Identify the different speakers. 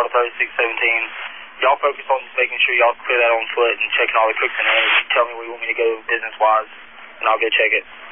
Speaker 1: Delta 3617. Y'all focus on just making sure y'all clear that on foot and checking all the cooks and eggs. Tell me where you want me to go business-wise, and I'll go check it.